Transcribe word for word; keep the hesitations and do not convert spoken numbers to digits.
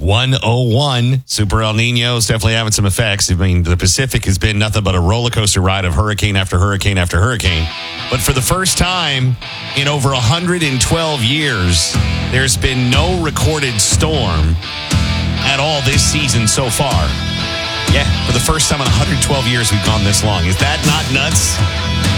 one oh one. Super El Nino is definitely having some effects. I mean, the Pacific has been nothing but a roller coaster ride of hurricane after hurricane after hurricane. But for the first time in over one hundred twelve years, there's been no recorded storm at all this season so far. Yeah, for the first time in one hundred twelve years, we've gone this long. Is that not nuts?